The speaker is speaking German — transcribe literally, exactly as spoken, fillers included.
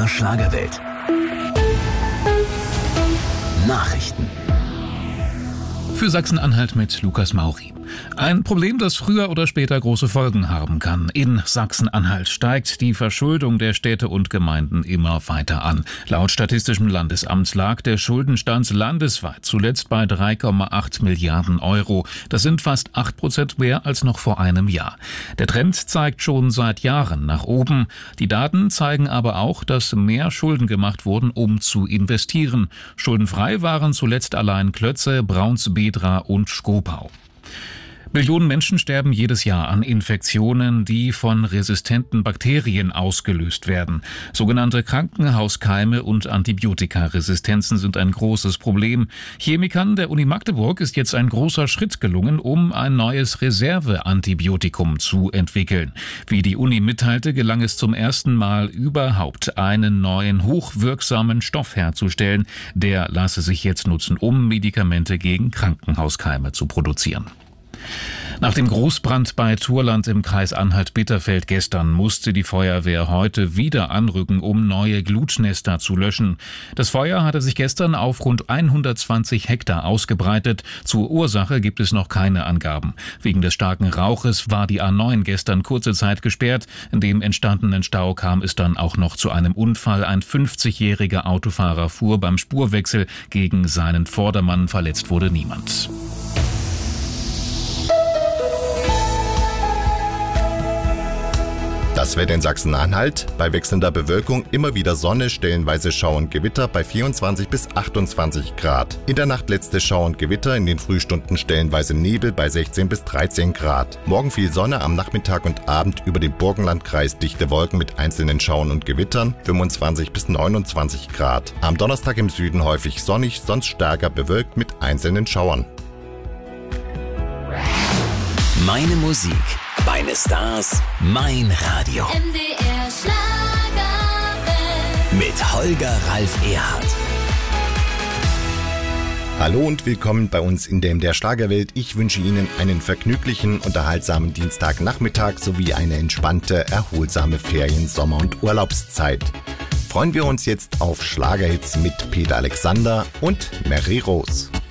der Schlagerwelt. Nachrichten. Für Sachsen-Anhalt mit Lukas Mauri. Ein Problem, das früher oder später große Folgen haben kann. In Sachsen-Anhalt steigt die Verschuldung der Städte und Gemeinden immer weiter an. Laut Statistischem Landesamt lag der Schuldenstand landesweit zuletzt bei drei Komma acht Milliarden Euro. Das sind fast acht Prozent mehr als noch vor einem Jahr. Der Trend zeigt schon seit Jahren nach oben. Die Daten zeigen aber auch, dass mehr Schulden gemacht wurden, um zu investieren. Schuldenfrei waren zuletzt allein Klötze, Braunsbedra und Schkopau. Millionen Menschen sterben jedes Jahr an Infektionen, die von resistenten Bakterien ausgelöst werden. Sogenannte Krankenhauskeime und Antibiotikaresistenzen sind ein großes Problem. Chemikern der Uni Magdeburg ist jetzt ein großer Schritt gelungen, um ein neues Reserveantibiotikum zu entwickeln. Wie die Uni mitteilte, gelang es zum ersten Mal überhaupt, einen neuen hochwirksamen Stoff herzustellen. Der lasse sich jetzt nutzen, um Medikamente gegen Krankenhauskeime zu produzieren. Nach dem Großbrand bei Turland im Kreis Anhalt-Bitterfeld gestern musste die Feuerwehr heute wieder anrücken, um neue Glutnester zu löschen. Das Feuer hatte sich gestern auf rund hundertzwanzig Hektar ausgebreitet. Zur Ursache gibt es noch keine Angaben. Wegen des starken Rauches war die A neun gestern kurze Zeit gesperrt. In dem entstandenen Stau kam es dann auch noch zu einem Unfall. Ein fünfzigjähriger Autofahrer fuhr beim Spurwechsel gegen seinen Vordermann. Verletzt wurde niemand. Das Wetter in Sachsen-Anhalt: bei wechselnder Bewölkung immer wieder Sonne, stellenweise Schauer und Gewitter bei vierundzwanzig bis achtundzwanzig Grad. In der Nacht letzte Schauer und Gewitter, in den Frühstunden stellenweise Nebel bei sechzehn bis dreizehn Grad. Morgen viel Sonne, am Nachmittag und Abend über dem Burgenlandkreis dichte Wolken mit einzelnen Schauern und Gewittern, fünfundzwanzig bis neunundzwanzig Grad. Am Donnerstag im Süden häufig sonnig, sonst stärker bewölkt mit einzelnen Schauern. Meine Musik, meine Stars, mein Radio. M D R Schlagerwelt. Mit Holger Ralf Erhardt. Hallo und willkommen bei uns in der M D R Schlagerwelt. Ich wünsche Ihnen einen vergnüglichen, unterhaltsamen Dienstagnachmittag sowie eine entspannte, erholsame Ferien-, Sommer- und Urlaubszeit. Freuen wir uns jetzt auf Schlagerhits mit Peter Alexander und Mary Rose.